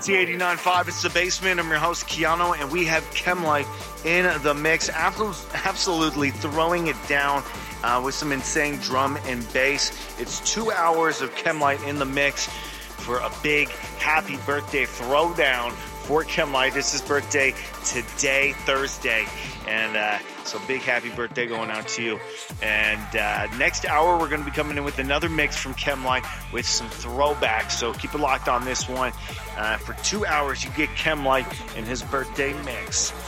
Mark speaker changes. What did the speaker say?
Speaker 1: It's the 89.5. It's the basement. I'm your host, Keanu, and we have Chemlight in the mix, absolutely throwing it down with some insane drum and bass. It's 2 hours of Chemlight in the mix for a big happy birthday throwdown for Chemlight. It's his birthday today, Thursday, and so big happy birthday going out to you. And next hour, we're going to be coming in with another mix from Chemlight with some throwbacks, so keep it locked on this one. For 2 hours, you get Chemlight in his birthday mix.